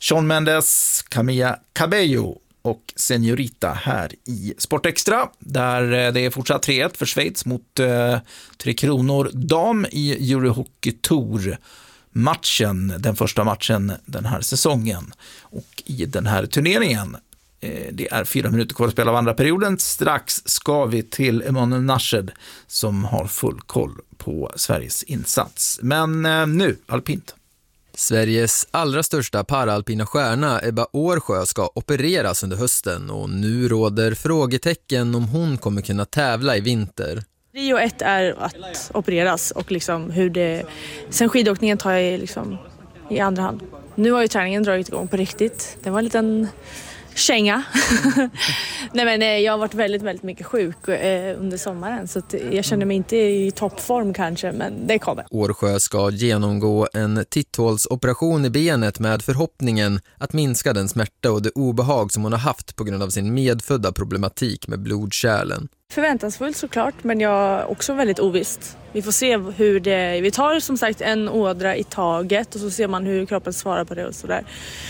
Shawn Mendes, Camilla Cabello och Señorita här i Sportextra, där det är fortsatt 3-1 för Schweiz mot Tre Kronor dam i Eurohockey Tour matchen, den första matchen den här säsongen. Och i den här turneringen, det är 4 minuter kvar att spela av andra perioden. Strax ska vi till Emanuel Nashed som har full koll på Sveriges insats. Men nu, alpint. Sveriges allra största paraalpina stjärna Ebba Årsjö ska opereras under hösten och nu råder frågetecken om hon kommer kunna tävla i vinter. Prio 1 är att opereras och liksom hur det... Sen skidåkningen tar jag liksom i andra hand. Nu har ju träningen dragit igång på riktigt. Det var en liten känga. Nej, men jag har varit väldigt, väldigt mycket sjuk under sommaren så att jag känner mig inte i toppform kanske, men det kommer. Årsjö ska genomgå en titthålsoperation i benet med förhoppningen att minska den smärta och det obehag som hon har haft på grund av sin medfödda problematik med blodkärlen. Förväntansfullt såklart, men jag är också väldigt ovisst. Vi får se hur det... Vi tar som sagt en ådra i taget och så ser man hur kroppen svarar på det och sådär.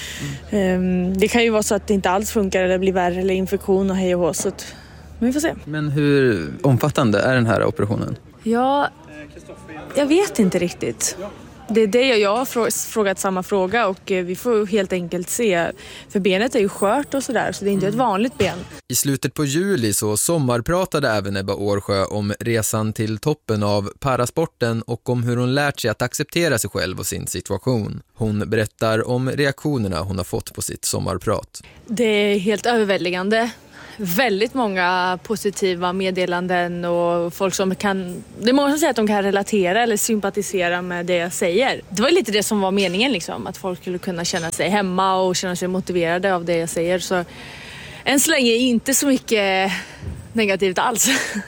Det kan ju vara så att det inte alls funkar eller blir värre eller infektion och hej och hå, så att... Men vi får se. Men hur omfattande är den här operationen? Ja, jag vet inte riktigt. Det är det jag har frågat samma fråga och vi får helt enkelt se. För benet är ju skört och sådär, så det är inte ett vanligt ben. I slutet på juli så sommarpratade även Ebba Årsjö om resan till toppen av parasporten och om hur hon lärt sig att acceptera sig själv och sin situation. Hon berättar om reaktionerna hon har fått på sitt sommarprat. Det är helt överväldigande. Väldigt många positiva meddelanden och folk som kan... Det är många som säger att de kan relatera eller sympatisera med det jag säger. Det var lite det som var meningen liksom, att folk skulle kunna känna sig hemma och känna sig motiverade av det jag säger. Så än så länge är inte så mycket negativt alls.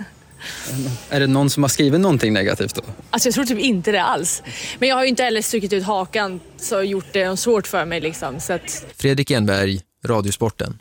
Är det någon som har skrivit någonting negativt då? Alltså jag tror typ inte det alls. Men jag har ju inte heller strukit ut hakan så gjort det svårt för mig liksom. Så att... Fredrik Enberg, Radiosporten.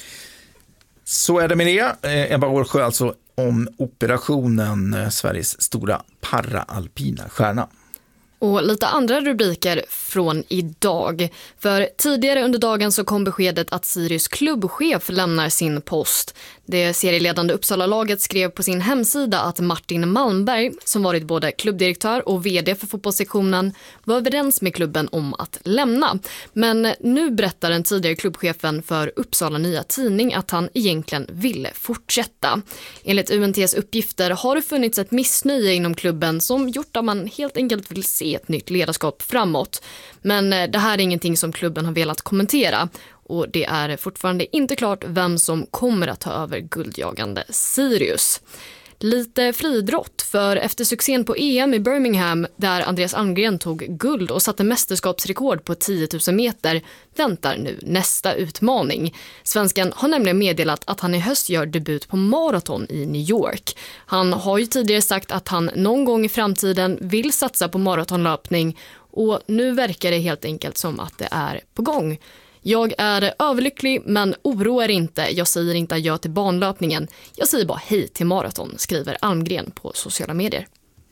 Så är det med det. Ebba Årsjö alltså om operationen, Sveriges stora paraalpina stjärna. Och lite andra rubriker från idag. För tidigare under dagen så kom beskedet att Sirius klubbchef lämnar sin post. Det serieledande Uppsala-laget skrev på sin hemsida att Martin Malmberg, som varit både klubbdirektör och vd för fotbollssektionen, var överens med klubben om att lämna. Men nu berättar den tidigare klubbchefen för Uppsala Nya Tidning att han egentligen ville fortsätta. Enligt UNTs uppgifter har det funnits ett missnöje inom klubben som gjort att man helt enkelt vill se ett nytt ledarskap framåt. Men det här är ingenting som klubben har velat kommentera. Och det är fortfarande inte klart vem som kommer att ta över guldjagande Sirius. Lite fridrott, för efter succén på EM i Birmingham där Andreas Almgren tog guld och satte mästerskapsrekord på 10 000 meter väntar nu nästa utmaning. Svensken har nämligen meddelat att han i höst gör debut på maraton i New York. Han har ju tidigare sagt att han någon gång i framtiden vill satsa på maratonlöpning och nu verkar det helt enkelt som att det är på gång. Jag är överlycklig men oroar inte. Jag säger inte adjö till banlöpningen. Jag säger bara hej till maraton, skriver Almgren på sociala medier.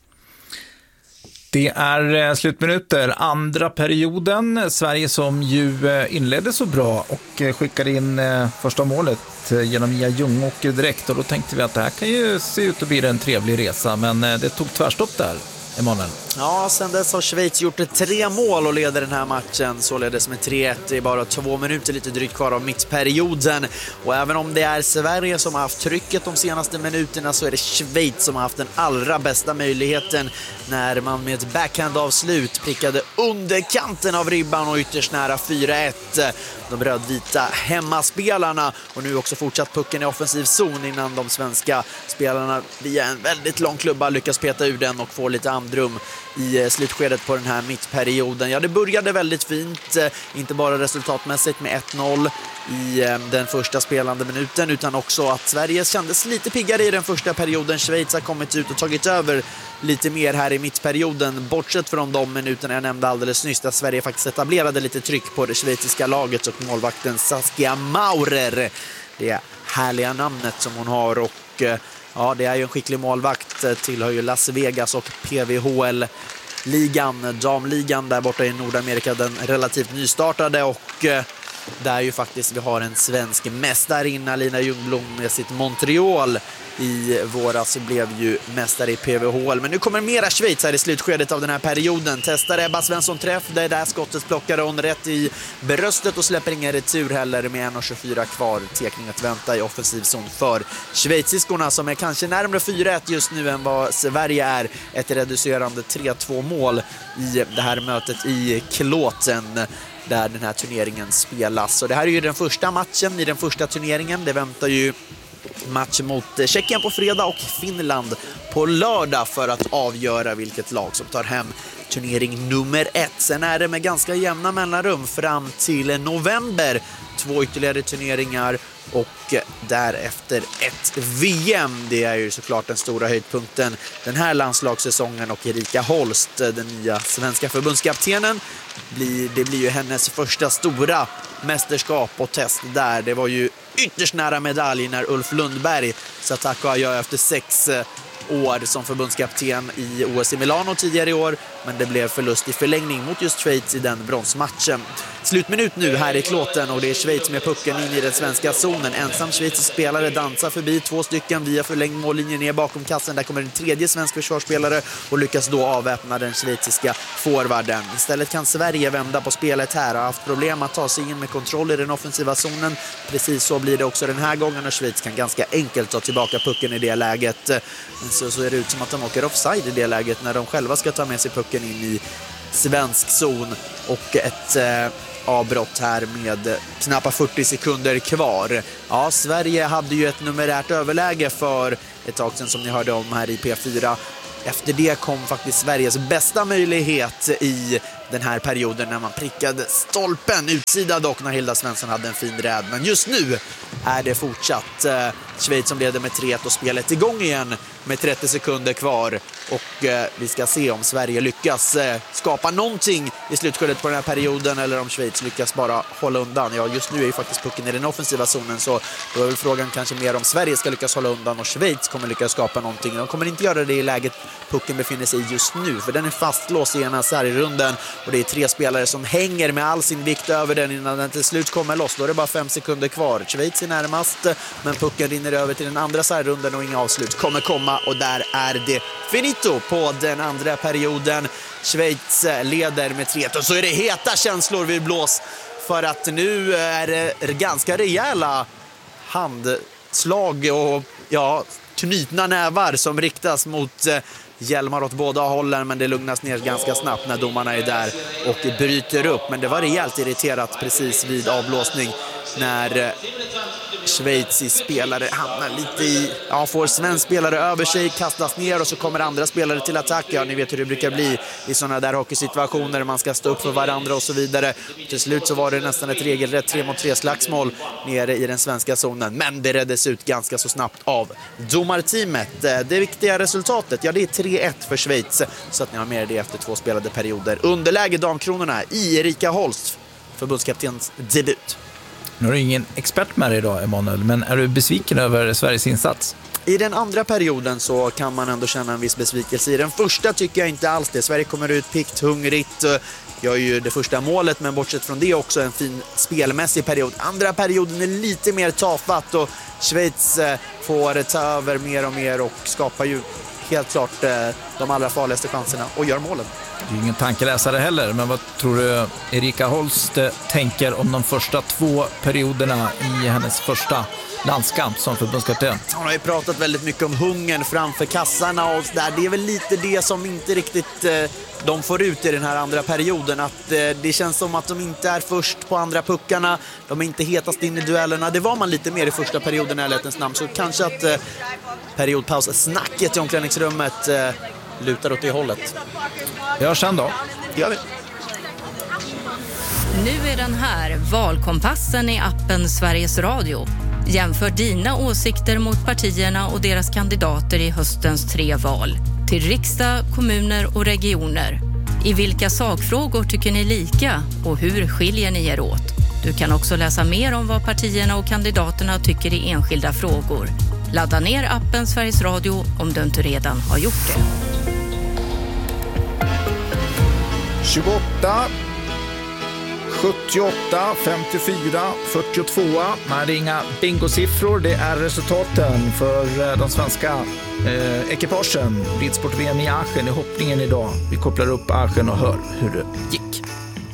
Det är slutminuter, andra perioden. Sverige som ju inledde så bra och skickade in första målet genom Mia Ljungåker direkt. Och då tänkte vi att det här kan ju se ut att bli en trevlig resa, men det tog tvärstopp där. Emanuel. Ja, sen dess har Schweiz gjort 3 mål och leder den här matchen således med 3-1. Det är bara 2 minuter lite drygt kvar av mittperioden. Och även om det är Sverige som har haft trycket de senaste minuterna så är det Schweiz som har haft den allra bästa möjligheten när man med ett backhandavslut prickade under kanten av ribban och ytterst nära 4-1. De rödvita hemmaspelarna och nu också fortsatt pucken i offensiv zon innan de svenska spelarna via en väldigt lång klubba lyckas peta ur den och få lite andrum i slutskedet på den här mittperioden. Ja, det började väldigt fint, inte bara resultatmässigt med 1-0 i den första spelande minuten utan också att Sverige kändes lite piggare i den första perioden. Schweiz har kommit ut och tagit över lite mer här i mittperioden, bortsett från de minuterna jag nämnde alldeles nyss där Sverige faktiskt etablerade lite tryck på det schweiziska laget och målvakten Saskia Maurer, det härliga namnet som hon har. Och ja, det är ju en skicklig målvakt, tillhör ju Las Vegas och PVHL ligan, damligan där borta i Nordamerika, den relativt nystartade, och där ju faktiskt vi har en svensk mästarinna, Lina Ljungblom, med sitt Montreal. I våras blev ju mästare i PVHL. Men nu kommer mera Schweiz här i slutskedet av den här perioden. Testar Ebba Svensson träff. Det där skottet plockar hon rätt i bröstet och släpper ingen retur heller med 1.24 kvar. Tekning att vänta i offensiv zon för schweiziskorna, som är kanske närmare 4-1 just nu än vad Sverige är. Ett reducerande 3-2 mål i det här mötet i Kloten, där den här turneringen spelas. Så det här är ju den första matchen i den första turneringen. Det väntar ju match mot Tjeckien på fredag och Finland på lördag för att avgöra vilket lag som tar hem turnering nummer 1. Sen är det med ganska jämna mellanrum fram till november 2 ytterligare turneringar och därefter ett VM. Det är ju såklart den stora höjdpunkten den här landslagssäsongen, och Erika Holst, den nya svenska förbundskaptenen, det blir ju hennes första stora mästerskap och test där. Det var ju ytterst nära medalj när Ulf Lundberg sa tack och adjö efter 6 år som förbundskapten i OS i Milano tidigare i år, men det blev förlust i förlängning mot just Schweiz i den bronsmatchen. Slutminut nu här i Kloten, och det är Schweiz med pucken in i den svenska zonen. Ensam schweizisk spelare dansar förbi 2 stycken via förlängd mållinje ner bakom kassen. Där kommer en tredje svensk försvarsspelare och lyckas då avväpna den schweiziska forwarden. Istället kan Sverige vända på spelet här. Har haft problem att ta sig in med kontroll i den offensiva zonen. Precis så blir det också den här gången, och Schweiz kan ganska enkelt ta tillbaka pucken i det läget. Men så är det ut som att de åker offside i det läget när de själva ska ta med sig pucken in i svensk zon, och ett avbrott här med knappt 40 sekunder kvar. Ja, Sverige hade ju ett numerärt överläge för ett tag sedan, som ni hörde om här i P4. Efter det kom faktiskt Sveriges bästa möjlighet i den här perioden när man prickade stolpen, utsida dock, när Hilda Svensson hade en fin räd. Men just nu är det fortsatt Schweiz som leder med 3-1 och spelet igång igen med 30 sekunder kvar. Och vi ska se om Sverige lyckas skapa någonting i slutskedet på den här perioden, eller om Schweiz lyckas bara hålla undan. Ja, just nu är ju faktiskt pucken i den offensiva zonen, så då är väl frågan kanske mer om Sverige ska lyckas hålla undan och Schweiz kommer lyckas skapa någonting. De kommer inte göra det i läget pucken befinner sig just nu, för den är fastlåst i ena sargrunden, och det är 3 spelare som hänger med all sin vikt över den innan den till slut kommer loss. Då är det bara 5 sekunder kvar. Schweiz är närmast, men pucken rinner över till den andra sargrunden och inga avslut kommer komma, och där är det finito på den andra perioden. Schweiz leder med 3-1, och så är det heta känslor vid blås, för att nu är det ganska rejäla handslag och knutna nävar som riktas mot hjälmar åt båda hållen, men det lugnas ner ganska snabbt när domarna är där och bryter upp. Men det var rejält irriterat precis vid avblåsning när schweizisk spelare hamnar lite i, får svensk spelare över sig, kastas ner, och så kommer andra spelare till attack. Ja, ni vet hur det brukar bli i sådana där hockeysituationer, man ska stå upp för varandra och så vidare. Till slut så var det nästan ett regelrätt 3-mot-3 slagsmål nere i den svenska zonen, men det räddades ut ganska så snabbt av domarteamet. Det viktiga resultatet, det är 3-1 för Schweiz, så att ni har med det efter 2 spelade perioder. Underläge damkronorna i Erika Holst, förbundskaptenens debut. Nu är du ingen expert med dig idag, Emanuel, men är du besviken över Sveriges insats? I den andra perioden så kan man ändå känna en viss besvikelse. I den första tycker jag inte alls det. Sverige kommer ut pikt, hungrigt, gör ju det första målet, men bortsett från det också en fin spelmässig period. Andra perioden är lite mer tafatt, och Schweiz får ta över mer och mer och skapar ju helt klart de allra farligaste chanserna och gör målen. Du är ingen tankeläsare heller, men vad tror du Erika Holst tänker om de första 2 perioderna i hennes första landskamp som förbundskapten? Hon har ju pratat väldigt mycket om hungern framför kassarna och där. Det är väl lite det som inte riktigt de får ut i den här andra perioden. Att det känns som att de inte är först på andra puckarna. De är inte hetast in i duellerna. Det var man lite mer i första perioden i ärlighetens namn. Så kanske att periodpaus-snacket i omklädningsrummet lutar åt det hållet. Ja, sen då. Gör vi. Nu är den här, valkompassen i appen Sveriges Radio. Jämför dina åsikter mot partierna och deras kandidater i höstens 3 val. Till riksdag, kommuner och regioner. I vilka sakfrågor tycker ni lika och hur skiljer ni er åt? Du kan också läsa mer om vad partierna och kandidaterna tycker i enskilda frågor. Ladda ner appen Sveriges Radio om du inte redan har gjort det. 28, 78, 54, 42. Nej, det är inga bingosiffror. Det är resultaten för de svenska ekipagen. Ridsport-VM i Aachen i hoppningen idag. Vi kopplar upp Aachen och hör hur det gick.